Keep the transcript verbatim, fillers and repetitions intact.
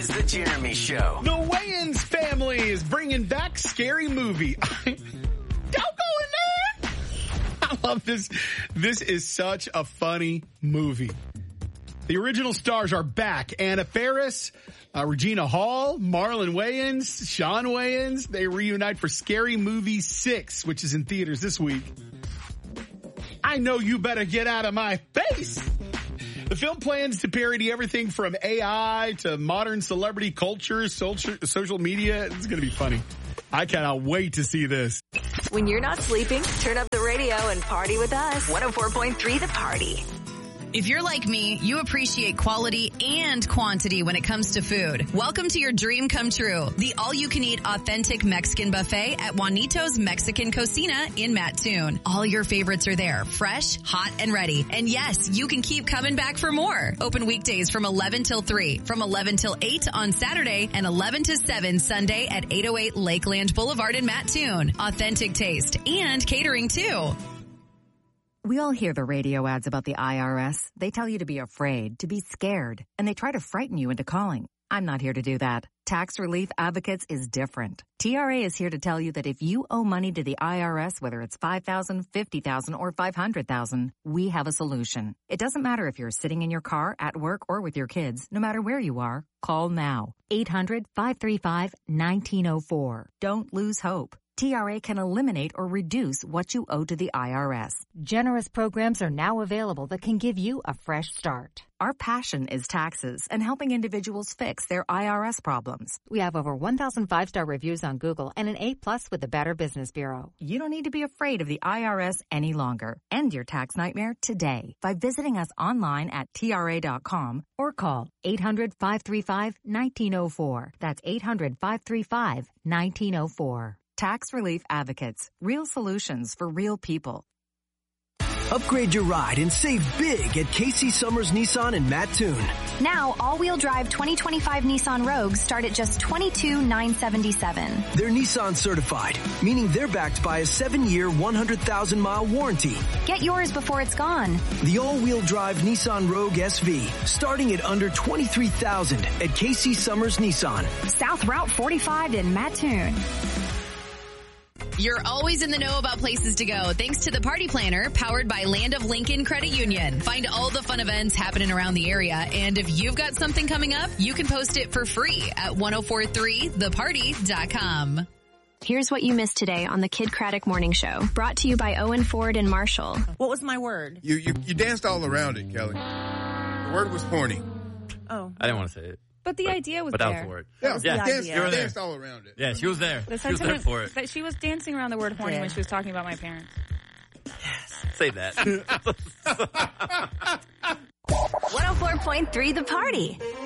The Jeremy Show. The Wayans family is bringing back Scary Movie. Don't go in there. I love this. This is such a funny movie. The original stars are back. Anna Faris, uh, Regina Hall, Marlon Wayans, Sean Wayans. They reunite for Scary Movie six, which is in theaters this week. I know you better get out of my face. The film plans to parody everything from A I to modern celebrity culture, social, social media. It's going to be funny. I cannot wait to see this. When you're not sleeping, turn up the radio and party with us. one oh four point three The Party. If you're like me, you appreciate quality and quantity when it comes to food. Welcome to your dream come true. The all-you-can-eat authentic Mexican buffet at Juanito's Mexican Cocina in Mattoon. All your favorites are there, fresh, hot, and ready. And yes, you can keep coming back for more. Open weekdays from eleven till three, from eleven till eight on Saturday, and eleven to seven Sunday at eight oh eight Lakeland Boulevard in Mattoon. Authentic taste and catering too. We all hear the radio ads about the I R S. They tell you to be afraid, to be scared, and they try to frighten you into calling. I'm not here to do that. Tax Relief Advocates is different. T R A is here to tell you that if you owe money to the I R S, whether it's five thousand dollars, fifty thousand dollars, or five hundred thousand dollars, we have a solution. It doesn't matter if you're sitting in your car, at work, or with your kids. No matter where you are, call now. eight hundred, five three five, one nine oh four. Don't lose hope. T R A can eliminate or reduce what you owe to the I R S. Generous programs are now available that can give you a fresh start. Our passion is taxes and helping individuals fix their I R S problems. We have over one thousand five-star reviews on Google and an A plus with the Better Business Bureau. You don't need to be afraid of the I R S any longer. End your tax nightmare today by visiting us online at T R A dot com or call eight hundred, five three five, one nine oh four. That's eight hundred, five three five, one nine oh four. Tax Relief Advocates. Real solutions for real people. Upgrade your ride and save big at Casey Summers Nissan in Mattoon. Now, all-wheel drive twenty twenty-five Nissan Rogues start at just twenty-two thousand nine hundred seventy-seven dollars. They're Nissan certified, meaning they're backed by a seven-year, one hundred thousand mile warranty. Get yours before it's gone. The all-wheel drive Nissan Rogue S V, starting at under twenty-three thousand dollars at Casey Summers Nissan. South Route forty-five in Mattoon. You're always in the know about places to go thanks to the Party Planner, powered by Land of Lincoln Credit Union. Find all the fun events happening around the area, and if you've got something coming up, you can post it for free at ten forty-three the party dot com. Here's what you missed today on the Kid Craddock Morning Show, brought to you by Owen Ford and Marshall. What was my word? You you, you danced all around it, Kelly. The word was horny. Oh. I didn't want to say it. But the but, idea was but there. But that was the word. Yeah, was yeah. The Danced, idea. danced all around it. Yeah, she was there. The she was there for it. That she was dancing around the word horny yeah. when she was talking about my parents. Yes. Say that. one oh four point three The Party.